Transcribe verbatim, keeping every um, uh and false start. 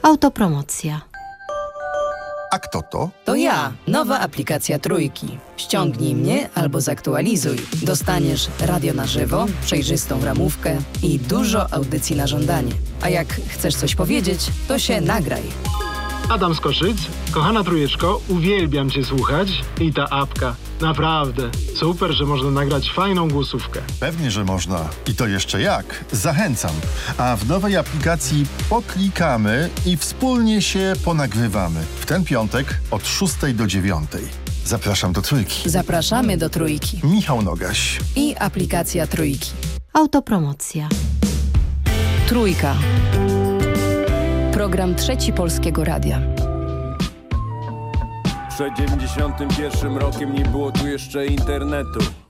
Autopromocja. A kto to? To ja, nowa aplikacja Trójki. Ściągnij mnie albo zaktualizuj. Dostaniesz radio na żywo, przejrzystą ramówkę i dużo audycji na żądanie. A jak chcesz coś powiedzieć, to się nagraj. Adam Skoszyc, kochana trójeczko, uwielbiam Cię słuchać i ta apka. Naprawdę, super, że można nagrać fajną głosówkę. Pewnie, że można. I to jeszcze jak. Zachęcam. A w nowej aplikacji poklikamy i wspólnie się ponagrywamy. W ten piątek od szóstej do dziewiątej. Zapraszam do Trójki. Zapraszamy do Trójki. Michał Nogaś. I aplikacja Trójki. Autopromocja. Trójka. Program Trzeci Polskiego Radia. Przed dziewięćdziesiątym pierwszym rokiem nie było tu jeszcze internetu.